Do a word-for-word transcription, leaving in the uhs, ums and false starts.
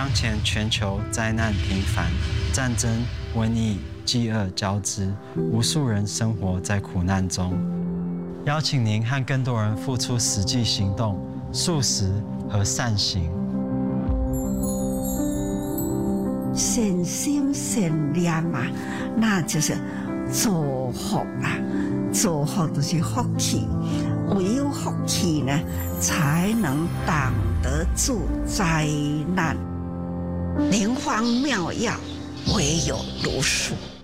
当前全球灾难频繁，战争、瘟疫、饥饿交织，无数人生活在苦难中。邀请您和更多人付出实际行动，素食和善行。 善心善念啊，那就是祝福啦。祝福就是福气，唯有福气呢，才能挡得住灾难。灵方妙药，唯有如是。